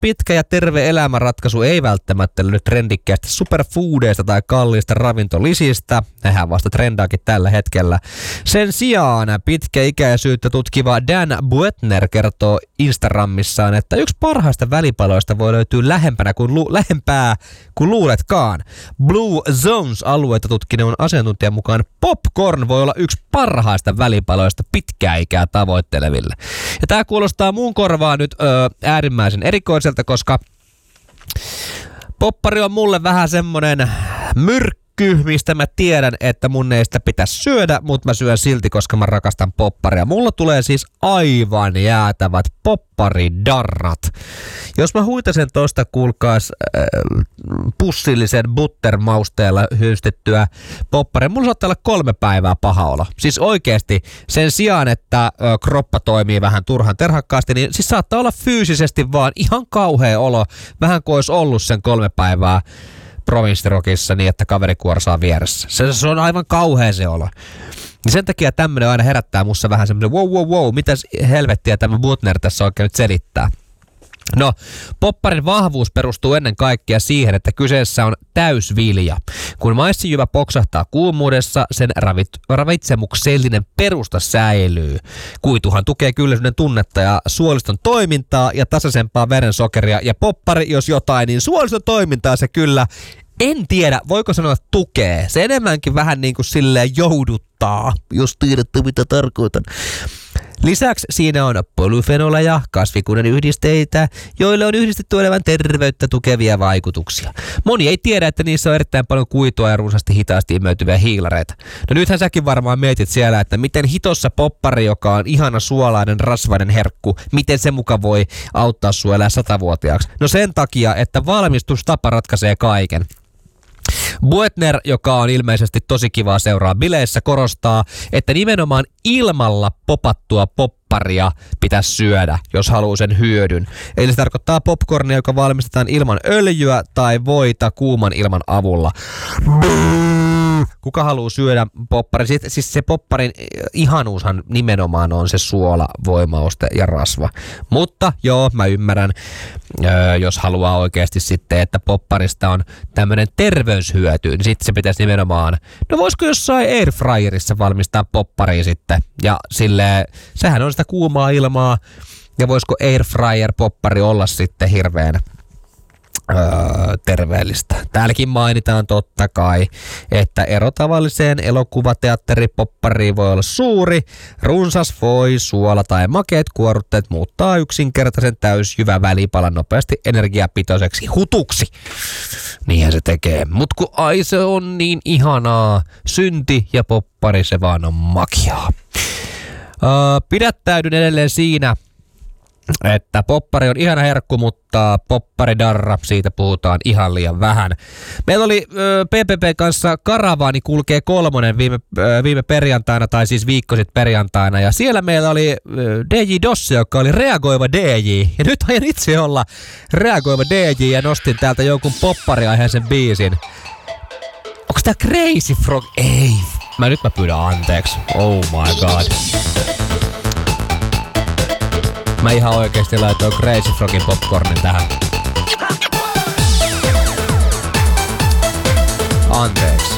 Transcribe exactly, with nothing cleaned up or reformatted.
pitkä ja terve elämänratkaisu ei välttämättä nyt trendikkäästä superfoodeista tai kalliista ravintolisistä. Nehän vasta trendaakin tällä hetkellä. Sen sijaan pitkäikäisyyttä tutkiva Dan Buettner kertoo Instagramissaan, että yksi parhaista välipaloista voi löytyä lähempänä kuin lu- lähempää kuin luuletkaan. Blue Zones-alueita tutkineen asiantuntijan mukaan popcorn voi olla yksi parhaista välipaloista pitkää ikää tavoitteleville. Ja tää kuulostaa mun korvaan nyt öö, äärimmäisen erikoiselta, koska poppari on mulle vähän semmonen myrkky, mistä mä tiedän, että mun ei sitä pitäisi syödä, mutta mä syön silti, koska mä rakastan popparia. Mulla tulee siis aivan jäätävät popparidarrat. Jos mä huitasen tosta, kuulkaas, äh, pussillisen buttermausteella hyystettyä popparia, mulla saattaa olla kolme päivää paha olo. Siis oikeesti sen sijaan, että äh, kroppa toimii vähän turhan terhakkaasti, niin siis saattaa olla fyysisesti vaan ihan kauhea olo, vähän kuin olisi ollut sen kolme päivää provinssirokissa niin, että kaveri kuorsaa vieressä. Se, se on aivan kauhea se olo. Ja sen takia tämmönen aina herättää mussa vähän semmoinen wow, wow, wow, mitäs helvettiä tämä Buettner tässä oikein nyt selittää. No, popparin vahvuus perustuu ennen kaikkea siihen, että kyseessä on täysvilja. Kun maissijyvä poksahtaa kuumuudessa, sen ravit, ravitsemuksellinen perusta säilyy. Kuituhan tukee kylläisyyden tunnetta ja suoliston toimintaa ja tasaisempaa verensokeria. Ja poppari, jos jotain, niin suoliston toimintaa se kyllä, en tiedä, voiko sanoa tukee. Se enemmänkin vähän niin kuin silleen jouduttaa, jos tiedätte mitä tarkoitan. Lisäksi siinä on polyfenoleja, kasvikunnan yhdisteitä, joille on yhdistetty elämän terveyttä tukevia vaikutuksia. Moni ei tiedä, että niissä on erittäin paljon kuitua ja runsaasti hitaasti imeytyviä hiilareita. No nythän säkin varmaan mietit siellä, että miten hitossa poppari, joka on ihana suolainen rasvainen herkku, miten se muka voi auttaa sua elää satavuotiaaksi. No sen takia, että valmistustapa ratkaisee kaiken. Buettner, joka on ilmeisesti tosi kivaa seuraa bileissä, korostaa, että nimenomaan ilmalla popattua popparia pitäisi syödä, jos haluaa sen hyödyn. Eli se tarkoittaa popcornia, joka valmistetaan ilman öljyä tai voita kuuman ilman avulla. Kuka haluaa syödä poppari? Siis, siis se popparin ihanuushan nimenomaan on se suola, voimauste ja rasva. Mutta joo, mä ymmärrän, öö, jos haluaa oikeasti sitten, että popparista on tämmönen terveyshyöty, niin sitten se pitäisi nimenomaan, no voisiko jossain airfryerissa valmistaa popparia sitten? Ja silleen, sehän on sitä kuumaa ilmaa, ja voisiko airfryer poppari olla sitten hirveän Öö, terveellistä. Täälläkin mainitaan totta kai, että ero tavalliseen elokuvateatteripoppariin voi olla suuri. Runsas voi, suola tai makeat kuorutteet muuttaa yksinkertaisen täysjyvän välipalan nopeasti energiapitoiseksi hutuksi. Niinhän se tekee. Mut kun ai se on niin ihanaa. Synti ja poppari, se vaan on makiaa. Öö, pidättäydyn edelleen siinä, että poppari on ihana herkku, mutta popparidarra, siitä puhutaan ihan liian vähän. Meillä oli ö, P P P kanssa Karavaani kulkee kolmonen viime, ö, viime perjantaina, tai siis viikko sitten perjantaina, ja siellä meillä oli ö, D J Dosse, joka oli reagoiva D J, ja nyt aion itse olla reagoiva D J, ja nostin täältä jonkun poppariaiheisen biisin. Onks tää Crazy Frog? Ei. Mä nyt mä pyydän anteeksi. Oh my god. Mä ihan oikeesti laitoin Crazy Frogin popcornin tähän. Anteeksi.